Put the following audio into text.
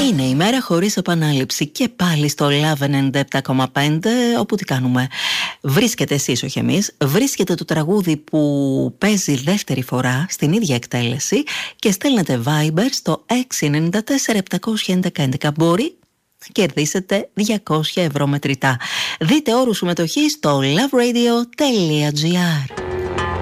Είναι η μέρα χωρίς επανάληψη και πάλι στο Love 97,5, όπου τι κάνουμε? Βρίσκεται εσείς, όχι εμείς, βρίσκεται το τραγούδι που παίζει δεύτερη φορά στην ίδια εκτέλεση και στέλνετε Viber στο 694-711. Μπορεί να κερδίσετε 200 ευρώ μετρητά. Δείτε όρους συμμετοχής στο loveradio.gr.